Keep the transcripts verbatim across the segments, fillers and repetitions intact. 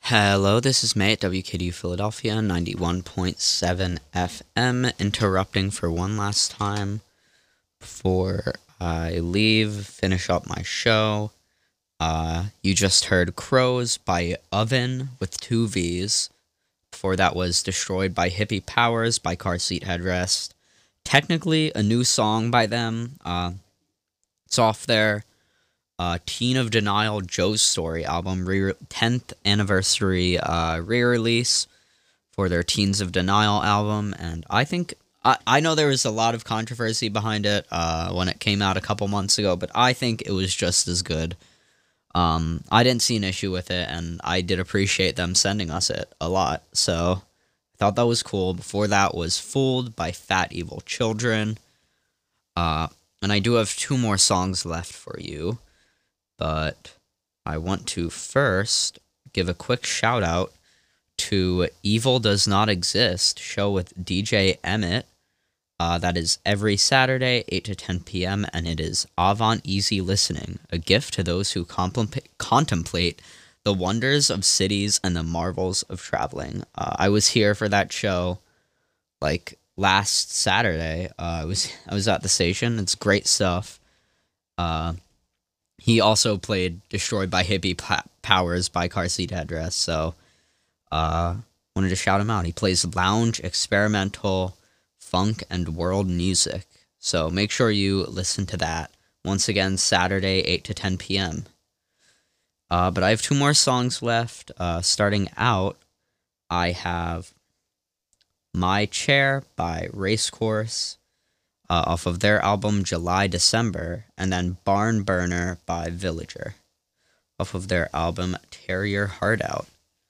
Hello, this is May at W K D U Philadelphia, ninety-one point seven F M, interrupting for one last time before I leave, finish up my show. Uh, you just heard Crows by Oven with two V's. Before that was Destroyed by Hippie Powers by Car Seat Headrest. Technically a new song by them. Uh, it's off their uh, Teen of Denial Joe's Story album, re- tenth anniversary uh, re-release for their Teens of Denial album, and I think, I, I know there was a lot of controversy behind it uh, when it came out a couple months ago, but I think it was just as good. Um, I didn't see an issue with it, and I did appreciate them sending us it a lot, so I thought that was cool. Before that was Fooled by Fat Evil Children, uh, and I do have two more songs left for you. But I want to first give a quick shout out to Evil Does Not Exist show with D J Emmett. Uh, that is every Saturday, eight to ten p.m., and it is Avant Easy Listening, a gift to those who compl- contemplate the wonders of cities and the marvels of traveling. Uh, I was here for that show, like, last Saturday. Uh, I was I was at the station. It's great stuff. Uh... He also played Destroyed by Hippie pa- Powers by Car Seat Headrest, so uh, wanted to shout him out. He plays lounge, experimental, funk, and world music, so make sure you listen to that. Once again, Saturday, eight to ten p.m. Uh, but I have two more songs left. Uh, starting out, I have My Chair by Racecourse, Uh, off of their album July December, and then Barn Burner by Villager, off of their album Tear Your Heart Out.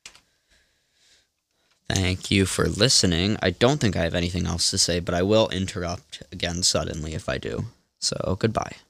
Thank you for listening. I don't think I have anything else to say, but I will interrupt again suddenly if I do. So, goodbye.